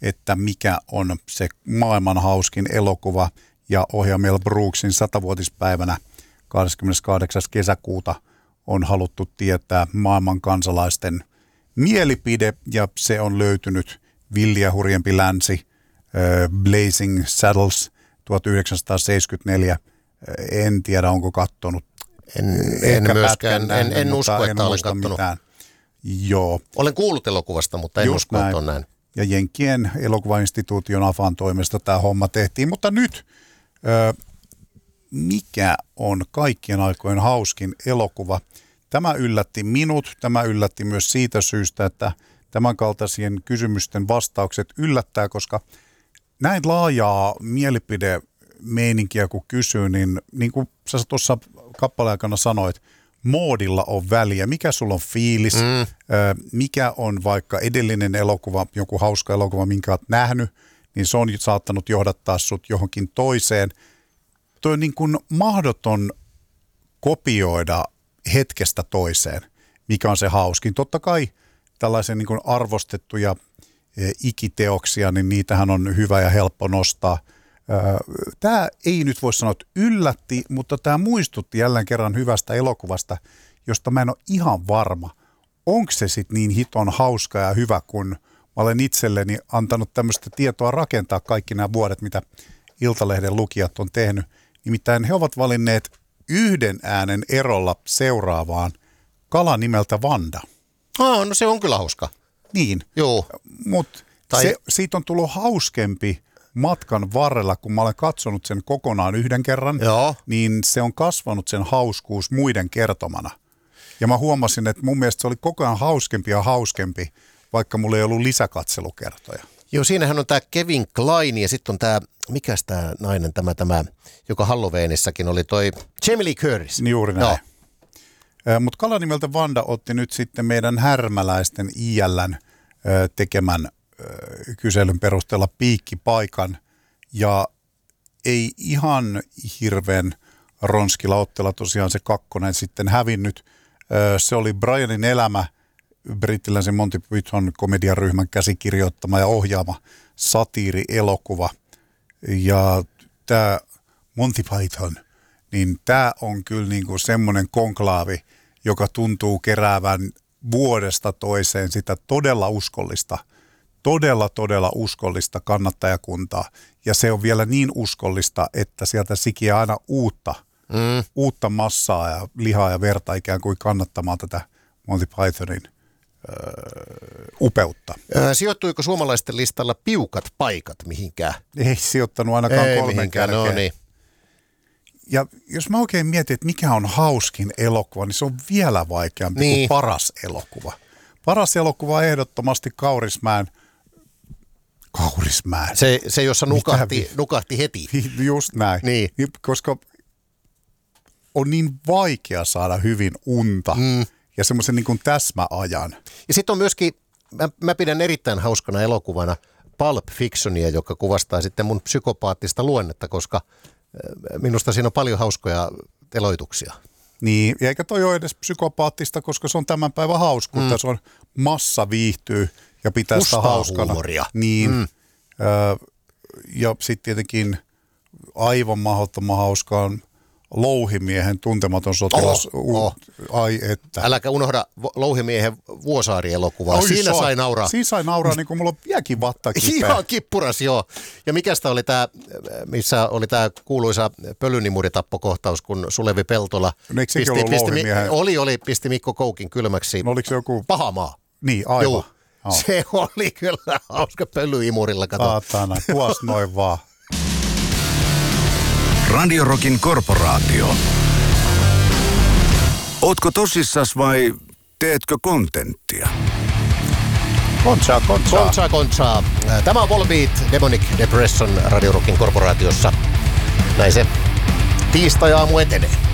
että mikä on se maailman hauskin elokuva. Ja ohjaaja Mel Brooksin 100-vuotispäivänä 28. kesäkuuta on haluttu tietää maailman kansalaisten mielipide, ja se on löytynyt Villi ja hurjempi länsi, Blazing Saddles 1974. En tiedä, onko kattonut. En myöskään, en usko, että olen kattonut. Mitään. Joo. Olen kuullut elokuvasta, mutta en usko, että on näin. Ja Jenkkien elokuvainstituution AFAn toimesta tämä homma tehtiin, mutta nyt mikä on kaikkien aikojen hauskin elokuva? Tämä yllätti minut, tämä yllätti myös siitä syystä, että tämän kaltaisien kysymysten vastaukset yllättää, koska näin laajaa mielipidemeininkiä kun kysyy, niin kuin sä tuossa kappaleen aikana sanoit, moodilla on väliä. Mikä sulla on fiilis? Mikä on vaikka edellinen elokuva, joku hauska elokuva, minkä olet nähnyt, niin se on saattanut johdattaa sut johonkin toiseen. Tuo on niin kuin mahdoton kopioida hetkestä toiseen, mikä on se hauskin. Totta kai tällaisia niin kuin arvostettuja ikiteoksia, niin niitähän on hyvä ja helppo nostaa. Tämä ei nyt voi sanoa, että yllätti, mutta tämä muistutti jälleen kerran hyvästä elokuvasta, josta mä en ole ihan varma. Onko se sitten niin hiton hauska ja hyvä, kun mä olen itselleni antanut tämmöistä tietoa rakentaa kaikki nämä vuodet, mitä Iltalehden lukijat on tehnyt. Nimittäin he ovat valinneet yhden äänen erolla seuraavaan kala nimeltä Vanda. No se on kyllä hauska. Niin, mutta siitä on tullut hauskempi matkan varrella, kun mä olen katsonut sen kokonaan yhden kerran, niin se on kasvanut sen hauskuus muiden kertomana. Ja mä huomasin, että mun mielestä se oli koko ajan hauskempi ja hauskempi, vaikka mulla ei ollut lisäkatselukertoja. Joo, siinähän on tämä Kevin Kline ja sitten on tämä, mikäs tämä nainen, tämä joka Halloweenissakin oli toi Jamie Lee Curtis. Juuri näin. Mutta kala nimeltä Vanda otti nyt sitten meidän härmäläisten IL:n tekemän kyselyn perusteella piikkipaikan, ja ei ihan hirveän ronskilla otteella tosiaan se kakkonen sitten hävinnyt. Se oli Brianin elämä, brittiläisen Monty Python komediaryhmän käsikirjoittama ja ohjaama satiirielokuva. Ja tämä Monty Python, niin tämä on kyllä niinku semmoinen konklaavi, joka tuntuu keräävän vuodesta toiseen sitä todella uskollista kannattajakuntaa. Ja se on vielä niin uskollista, että sieltä sikiää aina uutta massaa ja lihaa ja verta ikään kuin kannattamaan tätä Monty Pythonin upeutta. Sijoittuiko suomalaisten listalla piukat paikat mihinkään? Ei sijoittanut ainakaan kolmen kärkeen. No niin. Ja jos mä oikein mietin, että mikä on hauskin elokuva, niin se on vielä vaikeampi kuin paras elokuva. Paras elokuva on ehdottomasti Kaurismäen. Se jossa nukahti heti. Just näin. Niin. Koska on niin vaikea saada hyvin unta ja semmoisen niin kuin täsmäajan. Ja sitten on myöskin, mä pidän erittäin hauskana elokuvana Pulp Fictionia, joka kuvastaa sitten mun psykopaattista luonnetta, koska minusta siinä on paljon hauskoja teloituksia. Niin, ja eikä toi ole edes psykopaattista, koska se on tämän päivän hauskuutta. Se on massa viihtyy ja pitää sitä hauskana. Niin, ja sitten tietenkin aivan mahdottoman hauskaan Louhimiehen Tuntematon sotilas. Ai että. Äläkä unohda Louhimiehen Vuosaari-elokuvaa. Siinä sai nauraa. Siinä sai nauraa, niin kuin mulla on vieläkin vatta kipeä. Ihan kippuras, joo. Ja mikästä oli tämä, missä oli tämä kuuluisa pölynimuritappoko-kohtaus, kun Sulevi Peltola pisti Mikko Koukin kylmäksi. No, oliko se joku Pahamaa? Niin, aivan. Joo. Se oli kyllä hauska pölyimurilla, kato. Saatana, tuos noin vaan. Radio Rockin korporaatio. Ootko tosissas vai teetkö kontenttia? Kontsaa. Tämä on Volbeat, Demonic Depression Radio Rockin korporaatiossa. Näin se tiistai-aamu etenee.